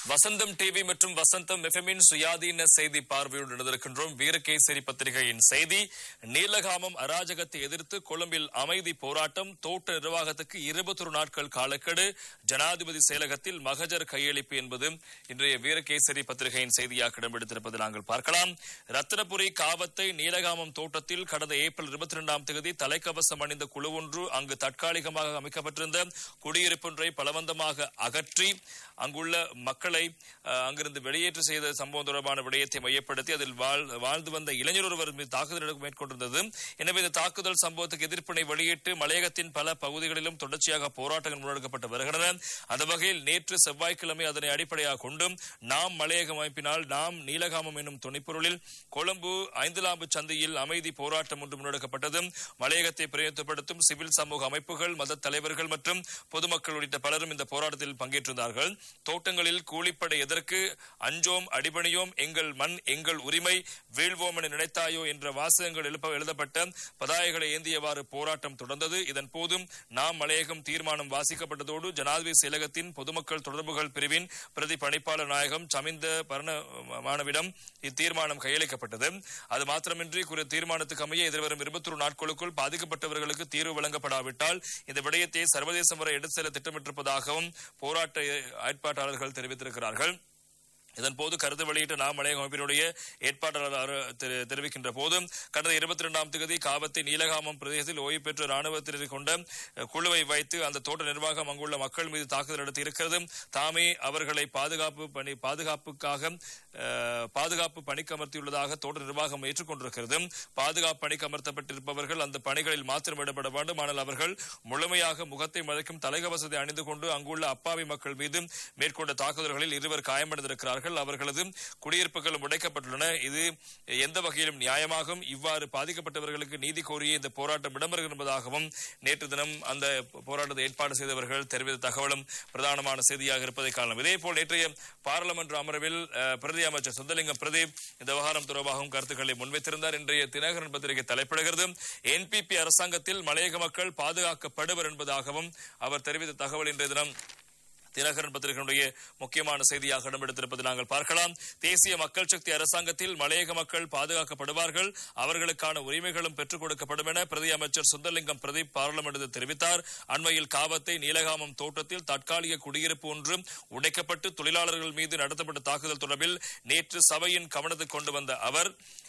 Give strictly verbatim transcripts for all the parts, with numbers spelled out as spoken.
வசந்தம் TV மற்றும் வசந்தம் எஃப்எம்மின் சுயாதீன செய்தி பார்வையோடு இணைந்திருக்கின்றோம். வீரகேசரி பத்திரிகையின் செய்தி. நீலகாமம் அராஜகத்தை எதிர்த்து கொழும்பில் அமைதி போராட்டம். தோட்ட நிர்வாகத்துக்கு இருபத்தொரு நாட்கள் காலக்கெடு. ஜனாதிபதி செயலகத்தில் மகஜர் கையளிப்பு என்பது இன்றைய வீரகேசரி பத்திரிகையின் செய்தியாக இடம்பெடுத்திருப்பது நாங்கள் பார்க்கலாம். ரத்தினபுரி காவத்தை நீலகாமம் தோட்டத்தில் கடந்த ஏப்ரல் இருபத்தி இரண்டாம் தேதி தலைக்கவசம் அணிந்த குழு ஒன்று அங்கு தற்காலிகமாக அமைக்கப்பட்டிருந்த குடியிருப்பொன்றை பலவந்தமாக அகற்றி அங்குள்ள மக்களை அங்கிருந்து வெளியேற்ற செய்த சம்பவம் தொடர்பான விடயத்தை மையப்படுத்தி அதில் வாழ்ந்து வந்த இளைஞர் ஒருவர் மீது தாக்குதல் மேற்கொண்டிருந்தது. எனவே இந்த தாக்குதல் சம்பவத்துக்கு எதிர்ப்பினை வெளியிட்டு மலையகத்தின் பல பகுதிகளிலும் தொடர்ச்சியாக போராட்டங்கள் முன்னெடுக்கப்பட்டு வருகின்றன. அந்த வகையில் நேற்று செவ்வாய்க்கிழமை அதனை அடிப்படையாக கொண்டு நாம் மலையகம் அமைப்பினால் நாம் நீலகாமம் என்னும் துணைப்பொருளில் கொழும்பு ஐந்தலாம்பு சந்தையில் அமைதி போராட்டம் ஒன்று முன்னெடுக்கப்பட்டது. மலையகத்தை பிரயோகப்படுத்தும் சிவில் சமூக அமைப்புகள், மத தலைவர்கள் மற்றும் பொதுமக்கள் உள்ளிட்ட பலரும் இந்த போராட்டத்தில் பங்கேற்றிருந்தார்கள். தோட்டங்களில் கூலிப்படை எதற்கு, அஞ்சோம் அடிபணியோம், எங்கள் மண் எங்கள் உரிமை, வீழ்வோம் என நினைத்தாயோ என்ற வாசகங்கள் எழுப்ப எழுதப்பட்ட பதாகைகளை ஏந்தியவாறு போராட்டம் தொடர்ந்தது. இதன் போதும் நாம் மலையகம் தீர்மானம் வாசிக்கப்பட்டதோடு ஜனாதிபதி செயலகத்தின் பொதுமக்கள் தொடர்புகள் பிரிவின் பிரதி பணிப்பாளர் நாயகம் சமிந்த பரணமானவிடம் இத்தீர்மானம் கையளிக்கப்பட்டது. அது மாத்திரமின்றி குறித்த தீர்மானத்துக்கு அமைய எதிர்வரும் இருபத்தி ஒரு நாட்களுக்குள் பாதிக்கப்பட்டவர்களுக்கு தீர்வு வழங்கப்படாவிட்டால் இந்த விடயத்தை சர்வதேசம் வரை எடுத்து செல்ல திட்டமிட்டிருப்பதாகவும் போராட்ட ஏற்பாட்டாளர்கள் தெரிவித்திருக்கிறார்கள். இதன்போது கருத்து வெளியிட்ட நாம் மலையக அமைப்பினுடைய ஏற்பாட்டாளர் தெரிவிக்கின்ற போது கடந்த இருபத்தி இரண்டாம் தேதி காவத்தை நீலகாமம் பிரதேசத்தில் ஓய்வு பெற்ற ராணுவத்தினர் கொண்ட குழுவை வைத்து அந்த தோட்ட நிர்வாகம் அங்குள்ள மக்கள் மீது தாக்குதல் நடத்தி இருக்கிறது. தாமே அவர்களை பாதுகாப்பு பணி பாதுகாப்புக்காக பாதுகாப்பு பணிக்கு அமர்த்தியுள்ளதாக தோட்ட நிர்வாகம் ஏற்றுக்கொண்டிருக்கிறது. பாதுகாப்பு பணிக்கு அமர்த்தப்பட்டிருப்பவர்கள் அந்த பணிகளில் மாத்திரம் ஈடுபட வேண்டும். ஆனால் அவர்கள் முழுமையாக முகத்தை மறைக்கும் தலைக்கவசத்தை அணிந்து கொண்டு அங்குள்ள அப்பாவி மக்கள் மீது மேற்கொண்ட தாக்குதல்களில் இருவர் காயமடைந்திருக்கிறார்கள். அவர்களது குடியிருப்புகளும் உடைக்கப்பட்டுள்ளன. இது எந்த வகையிலும் நியாயமாகும். இவ்வாறு பாதிக்கப்பட்டவர்களுக்கு நீதி கோரிய இந்த போராட்டம் இடம்பெறுகின்றதாகவும் நேற்று தினம் அந்த போராட்டத்தை ஏற்பாடு செய்தவர்கள் தெரிவித்த தகவலும் பிரதானமான செய்தியாக இருப்பதை காணலாம். இதேபோல் நேற்றைய பாராளுமன்ற அமர்வில் பிரதி அமைச்சர் சொந்தலிங்கம் பிரதீப் இந்த விவகாரம் தொடர்பாகவும் கருத்துக்களை முன்வைத்திருந்தார். இன்றைய தினகரன் பத்திரிகை தலைப்பிடுகிறது. என்பிபி அரசாங்கத்தில் மலையக மக்கள் பாதுகாக்கப்படுவர் என்பதாகவும் அவர் தெரிவித்த தகவல் இன்றைய தினம் தினகரன் பத்திரிகையுடைய முக்கியமான செய்தியாக இடம்பெடுத்திருப்பது நாங்கள் பார்க்கலாம். தேசிய மக்கள் சக்தி அரசாங்கத்தில் மலையக மக்கள் பாதுகாக்கப்படுவார்கள், அவர்களுக்கான உரிமைகளும் பெற்றுக் கொடுக்கப்படும் என பிரதி அமைச்சர் சுந்தரலிங்கம் பிரதீப் பாராளுமன்றத்தில் தெரிவித்தார். அண்மையில் காவத்தை நீலகாமம் தோட்டத்தில் தற்காலிக குடியிருப்பு ஒன்று உடைக்கப்பட்டு தொழிலாளர்கள் மீது நடத்தப்பட்ட தாக்குதல் தொடர்பில் நேற்று சபையின் கவனத்துக்கு கொண்டு வந்த அவர்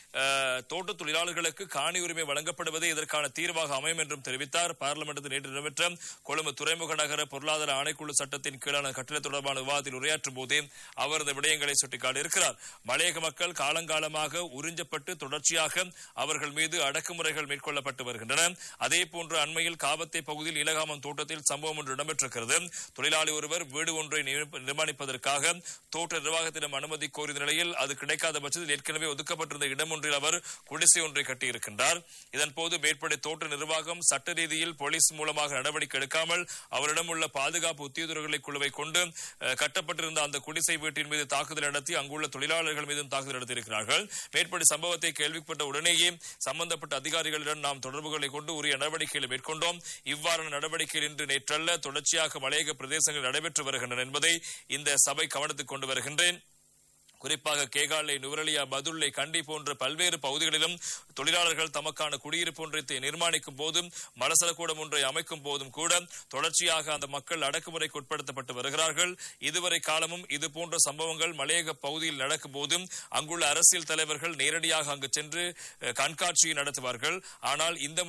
தோட்ட தொழிலாளர்களுக்கு காணி உரிமை வழங்கப்படுவதே இதற்கான தீர்வாக அமையும் என்றும் தெரிவித்தார். பார்லிமெண்டத்தில் நேற்று நடைபெற்ற கொழும்பு துறைமுக நகர பொருளாதார ஆணைக்குழு சட்டத்தின் கீழான கட்டிட தொடர்பான விவாதத்தில் உரையாற்றும் போதே அவர் இந்த விடயங்களை சுட்டிக்காட்டியிருக்கிறார். மலையக மக்கள் காலங்காலமாக உறிஞ்சப்பட்டு தொடர்ச்சியாக அவர்கள் மீது அடக்குமுறைகள் மேற்கொள்ளப்பட்டு வருகின்றன. அதே போன்று அண்மையில் காவத்தை பகுதியில் நீலகாமம் தோட்டத்தில் சம்பவம் ஒன்று இடம்பெற்றிருக்கிறது. தொழிலாளி ஒருவர் வீடு ஒன்றை நிர்மாணிப்பதற்காக தோட்ட நிர்வாகத்திடம் அனுமதி கோரிய நிலையில் அது கிடைக்காத பட்சத்தில் ஏற்கனவே ஒதுக்கப்பட்டிருந்த இடம் அவர் குடிசை ஒன்றை கட்டியிருக்கின்றார். இதன்போது மேற்படி தோட்ட நிர்வாகம் சட்ட ரீதியில் போலீஸ் மூலமாக நடவடிக்கை எடுக்காமல் அவரிடம் உள்ள பாதுகாப்பு உத்தியோகர்களை குழுவை கொண்டு கட்டப்பட்டிருந்த அந்த குடிசை வீட்டின் மீது தாக்குதல் நடத்தி அங்குள்ள தொழிலாளர்கள் மீதும் தாக்குதல் நடத்தியிருக்கிறார்கள். மேற்படி சம்பவத்தை கேள்விப்பட்ட உடனேயே சம்பந்தப்பட்ட அதிகாரிகளிடம் நாம் தொடர்புகளை கொண்டு உரிய நடவடிக்கைகளை மேற்கொண்டோம். இவ்வாறான நடவடிக்கைகள் இன்று நேற்றல்ல தொடர்ச்சியாக மலையக பிரதேசங்கள் நடைபெற்று வருகின்றன என்பதை இந்த சபை கவனத்துக்கு கொண்டு வருகின்றேன். குறிப்பாக கேகாலை, நுவரலியா, பதுள்ளை, கண்டி போன்ற பல்வேறு பகுதிகளிலும் தொழிலாளர்கள் தமக்கான குடியிருப்பு ஒன்றை நிர்மாணிக்கும் போதும் மலசலக்கூடம் ஒன்றை அமைக்கும் போதும் கூட தொடர்ச்சியாக அந்த மக்கள் அடக்குமுறைக்கு உட்படுத்தப்பட்டு வருகிறார்கள். இதுவரை காலமும் இதுபோன்ற சம்பவங்கள் மலையக பகுதியில் நடக்கும் போதும் அங்குள்ள அரசியல் தலைவர்கள் நேரடியாக அங்கு சென்று கண்காட்சியை நடத்துவார்கள். ஆனால் இந்த